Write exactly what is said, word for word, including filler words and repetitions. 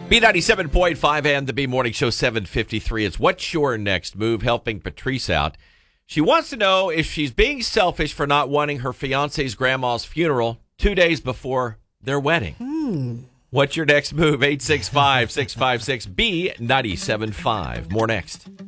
B ninety-seven point five and the B Morning Show seven fifty-three. It's What's Your Next Move, helping Patrice out. She wants to know if she's being selfish for not wanting her fiance's grandma's funeral two days before their wedding. Hmm. What's your next move? eight six five, six five six, B nine seven five. More next.